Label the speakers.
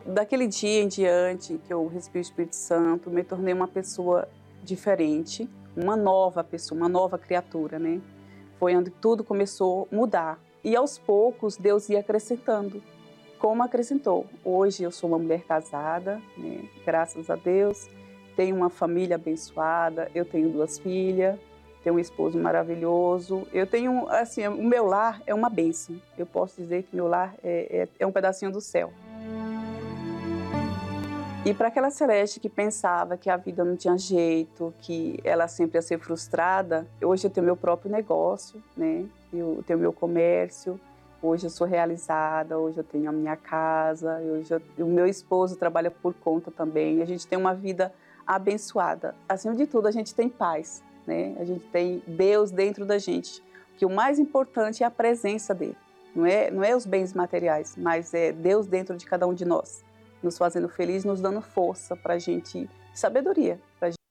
Speaker 1: Daquele dia em diante que eu recebi o Espírito Santo, me tornei uma pessoa diferente, uma nova pessoa, uma nova criatura, né? Foi onde tudo começou a mudar. E aos poucos Deus ia acrescentando, como acrescentou. Hoje eu sou uma mulher casada, né? Graças a Deus. Tenho uma família abençoada, eu tenho 2 filhas, tenho um esposo maravilhoso. Eu tenho, assim, o meu lar é uma bênção. Eu posso dizer que meu lar é um pedacinho do céu. E para aquela Celeste que pensava que a vida não tinha jeito, que ela sempre ia ser frustrada, hoje eu tenho meu próprio negócio, né? Eu tenho meu comércio, hoje eu sou realizada, hoje eu tenho a minha casa, o meu esposo trabalha por conta também. A gente tem uma vida abençoada. Acima de tudo, a gente tem paz, né? A gente tem Deus dentro da gente, que o mais importante é a presença dele. Não é os bens materiais, mas é Deus dentro de cada um de nós, nos fazendo feliz, nos dando força para a gente, sabedoria, para